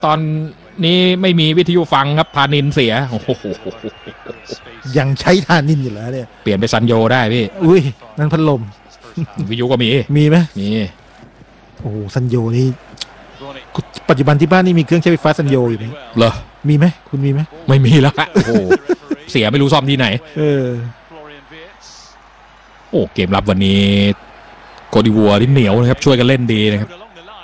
ตอนนี้ไม่มีวิทยุฟังครับพานินเสียโอ้โหยังใช้ทานินอยู่แล้วเนี่ยเปลี่ยนไปซันโยได้พี่อุ้ยนั่นพัดลมวิทยุก็มีไหมมีโอ้ซันโยนี่ปัจจุบันที่บ้านนี่มีเครื่องใช้ไฟฟ้าซันโยอยู่ไหมเหรอมีไหมคุณมีไหมไม่มีแล้วโอ้โหเสียไม่รู้ซ่อมที่ไหนโอ้เกมรับวันนี้โกดิวัวที่เหนียวนะครับช่วยกันเล่นดีนะครับ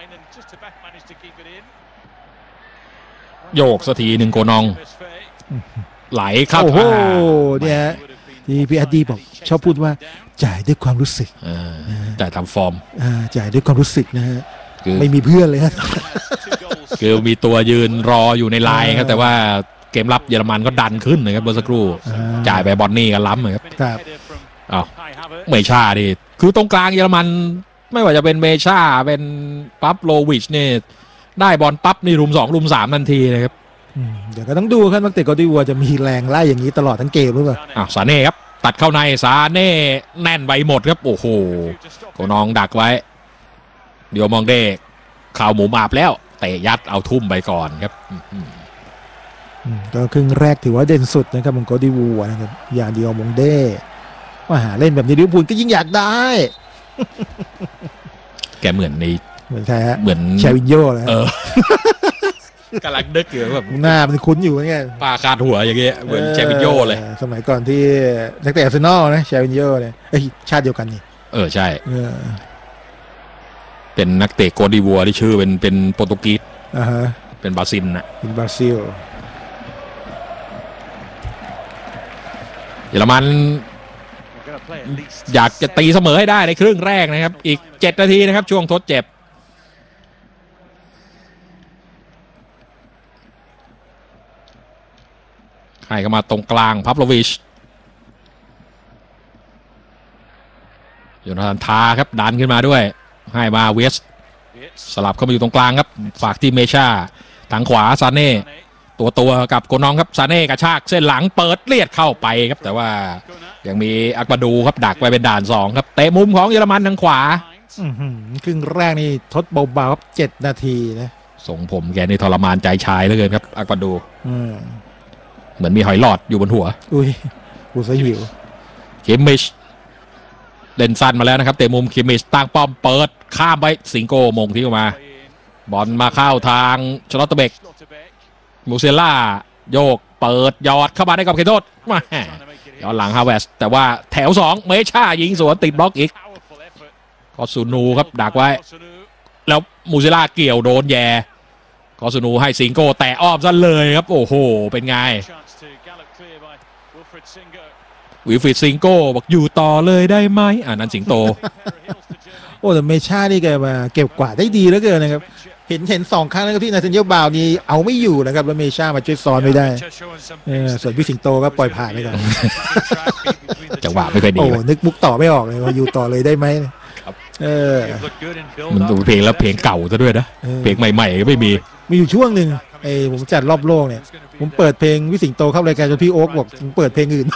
โยกสักทีหนึ่งโกนองไหลเข้าโอ้โหเนี่ยที่พี่อดีบอกชอบพูดว่าจ่ายด้วยความรู้สึกจ่ายทำฟอร์มจ่ายด้วยความรู้สึกนะฮะไม่มีเพื่อนเลยครับคือมีตัวยืนรออยู่ในไลน์ครับแต่ว่าเกมรับเยอรมันก็ดันขึ้นนะครับเบอร์สกรูจ่ายไปบอนนี่กันล้ำครับอ้าวเมชาดิคือตรงกลางเยอรมันไม่ว่าจะเป็นเมชาเป็นปั๊บโลวิชเนี่ยได้บอลปั๊บนี่รุม2รุม3ทันทีนะครับเดี๋ยวก็ต้องดูครับนักเตะโกดิวัวจะมีแรงไล่อย่างนี้ตลอดทั้งเกมหรือเปล่าซาเน่ครับตัดเข้าในซาเน่แน่นไปหมดครับโอ้โหโกนองดักไว้เดี๋ยวมองเด้ข่าวหมูหมาบแล้วเตะยัดเอาทุ่มไปก่อนครับก็ครึ่งแรกถือว่าเด่นสุดนะครับของโกดิวัวนะครับอย่างเดียวมองเด้ว่าหาเล่นแบบนี้ลิเวอร์พูลก็ยิ่งอยากได้แกเหมือนใช่ฮะเหมือนชาวินโญ่เลยกำลังนึกอยู่แบบหน้ามันคุ้นอยู่เนี่ยปาคาดหัวอย่างเงี้ยเหมือนชาวินโญ่เลยสมัยก่อนที่นักเตะอาร์เซนอลนะชาวินโญ่เนี่ยชาติเดียวกันนี่ใช่เป็นนักเตะโกดิวัวที่ชื่อเป็นโปรตุเกสเป็นบราซิลนะเป็นบราซิลเยอรมันอยากจะตีเสมอให้ได้ในครึ่งแรกนะครับอีก7นาทีนะครับช่วงทดเจ็บให้เข้ามาตรงกลางพับโลวิชโยนาธานทาครับดันขึ้นมาด้วยให้มาเวสสลับเข้ามาอยู่ตรงกลางครับฝากที่เมชาทางขวาซาเน่ตัวกับโกนองครับซาเน่กระชากเส้นหลังเปิดเลียดเข้าไปครับแต่ว่ายังมีอักบาดูครับดักไว้เป็นด่าน2ครับเตะมุมของเยอรมันทางขวาครึ่งแรกนี่ทดเบาๆครับ7นาทีนะส่งผมแกนี่ทรมานใจชายเหลือเกินครับอักบาดูเหมือนมีหอยหลอดอยู่บนหัวอุ้ยกูซะหิวคิมมิชเล่นสั้นมาแล้วนะครับเตะมุมคิมมิชตั้งป้อมเปิดข้ามไปสิงโก้มงที่ออกมาบอลมาเข้าทางชลอตเบกมูเซล่าโยกเปิดยอดเข้ามาได้กับเขตโทษมาย้อนหลังฮาเวสแต่ว่าแถว2เมชายิงสวนติดบล็อกอีกคอสูนูครับดักไว้แล้วมูเซล่าเกี่ยวโดนแย่คอสูนูให้สิงโก้แต่อ้อมซะเลยครับโอ้โหเป็นไงวิลฟริดซิงโก้บอกอยู่ต่อเลยได้ไหมนั้นสิงโตโอ้แต่เมชานี่แกมาเก็บกวาดได้ดีเหลือเกินนะครับเห็น2ครั้งนะครับที่นาธาเนียลบาวนี่เอาไม่อยู่นะครับแล้วเมชามาช่วยซ้อนไม่ได้ส่วนพี่สิงโตก็ปล่อยผ่านไปก่อนจังหวะไม่ค่อยดีโอ้นึกมุกต่อไม่ออกเลยว่าอยู่ต่อเลยได้ไหมมันดูเพลงแล้วเพลงเก่าซะด้วยนะเพลงใหม่ๆก็ไม่มีอยู่ช่วงหนึ่งผมจัดรอบโลกเนี่ยผมเปิดเพลงพี่สิงโตเข้ารายการจนพี่โอ๊คบอกผมเปิดเพลงอื่น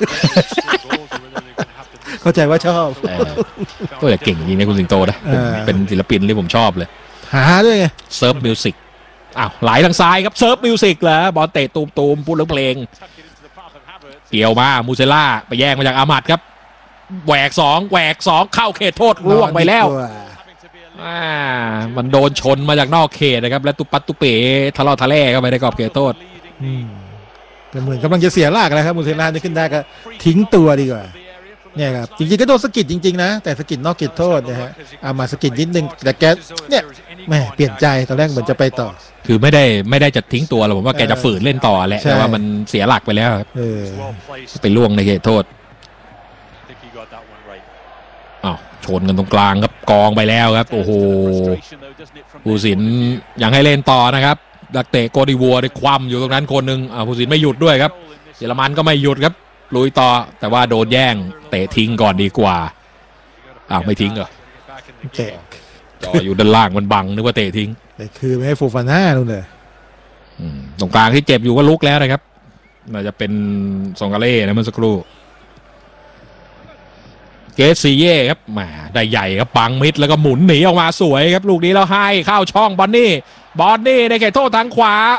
เข้าใจว่าชอบก็แต่เก่งจริงนะคุณสิงโตนะเป็นศิลปินที่ผมชอบเลยหาด้วยไงเซิร์ฟมิวสิกไหลทางซ้ายครับเซิร์ฟมิวสิกแล้วบอลเตะตูมพูดเรื่องเพลงเกี่ยวมามูเซล่าไปแย่งมาจากอามัดครับแหวก2เข้าเขตโทษล่วงไปแล้วมันโดนชนมาจากนอกเขตนะครับและตุปัตตุเป๋ทะเลาะทะเลเข้าไปในกรอบเขตโทษเหมือนกำลังจะเสียหลักแล้วครับมูเซล่าจะขึ้นได้ก็ทิ้งตัวดีกว่าเนี่ยครับจริงๆก็โดนสกิดจริงๆนะแต่สกิดนอกเขตโทษนะฮะมาสกิดนิดนึงแต่แกเนี่ยแม่เปลี่ยนใจตอนแรกเหมือนจะไปต่อคือไม่ได้จะทิ้งตัวหรอกผมว่าแกจะฝืนเล่นต่อแหละแต่ว่ามันเสียหลักไปแล้วไปล่วงในเขตโทษชนกันตรงกลางครับกองไปแล้วครับโอ้โหผู้สินยังให้เล่นต่อนะครับนักเตะโกดิวัวได้คว่ำอยู่ตรงนั้นคนหนึ่งผู้สินไม่หยุดด้วยครับเยอรมันก็ไม่หยุดครับลุยต่อแต่ว่าโดนแย่งเตะทิ้งก่อนดีกว่าไม่ทิ้งเหรอจออยู่ด้านล่างมันบังนึกว่าเตะทิ้งแต่คือไม่ให้โฟฟาน่านู่นเลยตรงกลางที่เจ็บอยู่ก็ลุกแล้วนะครับน่าจะเป็นซองกาเล่นะเมื่อสักครู่เกสซีเย่ครับได้ใหญ่ครับปังมิดแล้วก็หมุนหนีออกมาสวยครับลูกนี้แล้วให้เข้าช่องบอนนี่ในเขตโทษทางขวา